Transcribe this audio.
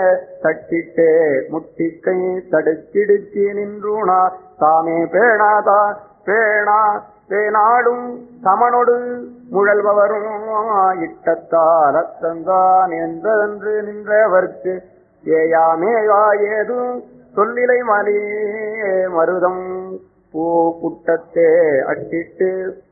தட்டிட்டே முட்டிக்கை தடுக்கிடுக்கி நின்றுனார் தாமே பேணாதா பேணா பேனாடும் சமனொடு முழல்பவரும் இட்டத்தால் அத்தந்தான் என்றென்று நின்றவர்க்கு ஏயாமேயா ஏதும் சொல்லிலை மலி மருதம் பூ குட்டத்தே அட்டிட்டு